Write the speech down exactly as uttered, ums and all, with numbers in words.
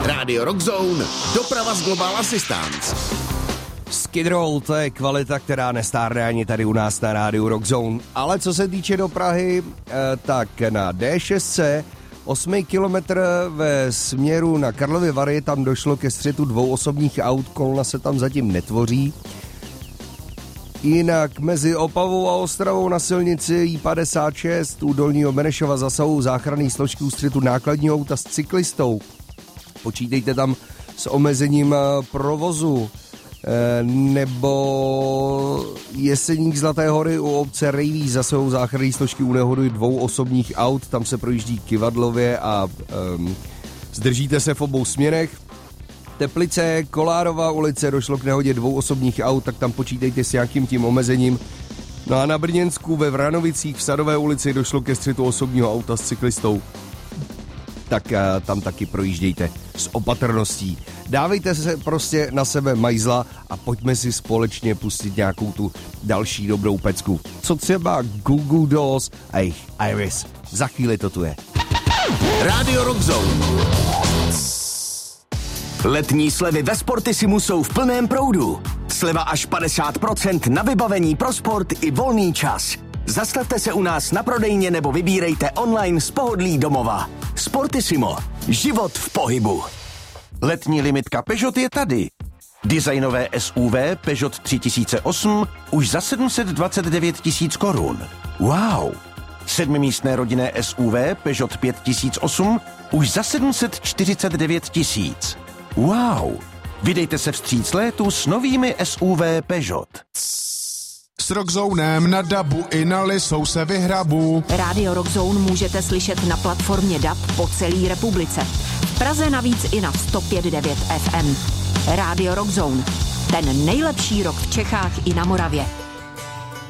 Radio Rockzone, doprava z Global Assistance. Skid Row, to je kvalita, která nestárne ani tady u nás na rádiu Rockzone. Ale co se týče do Prahy, tak na D šest osmý kilometr ve směru na Karlovy Vary tam došlo ke střetu dvou osobních aut, kolona se tam zatím netvoří. Jinak mezi Opavou a Ostravou na silnici I padesát šest u Dolního Benešova zasahují záchranné složky u střetu nákladního auta s cyklistou. Počítejte tam s omezením provozu. Nebo Jeseník Zlaté hory u obce Rejví zasahují záchranné složky u nehody dvou osobních aut, tam se projíždí Kyvadlově a um, zdržíte se v obou směrech. Teplice, Kolárova ulice, došlo k nehodě dvou osobních aut, tak tam počítejte s nějakým tím omezením. No a na Brněnsku ve Vranovicích v Sadové ulici došlo ke střetu osobního auta s cyklistou. Tak uh, tam taky projíždějte s opatrností. Dávejte se prostě na sebe majzla a pojďme si společně pustit nějakou tu další dobrou pecku. Co třeba Goo Goo Dolls a jejich Iris. Za chvíli to tu je. Radio Rockzone. Letní slevy ve Sportisimu jsou v plném proudu. Sleva až padesát procent na vybavení pro sport i volný čas. Zastavte se u nás na prodejně nebo vybírejte online z pohodlí domova. Sportissimo. Život v pohybu. Letní limitka Peugeot je tady. Designové S U V Peugeot tři tisíce osm už za sedm set dvacet devět tisíc korun. Wow! Sedmimístné rodinné S U V Peugeot pět tisíc osm už za sedm set čtyřicet devět tisíc. Wow! Vydejte se vstříc létu s novými S U V Peugeot. S Rockzonem na dabu i na Lisou se vyhrabu. Radio Rockzone můžete slyšet na platformě D A B po celé republice. V Praze navíc i na sto pět devět F M. Radio Rockzone. Ten nejlepší rock v Čechách i na Moravě.